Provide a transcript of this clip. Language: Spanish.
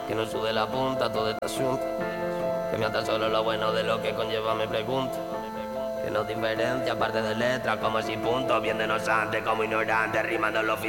Que no sude la punta todo este asunto. Que me ata solo lo bueno de lo que conlleva me pregunto. Que no diferencia aparte de letras como si punto. Viéndonos antes como ignorantes, rimando los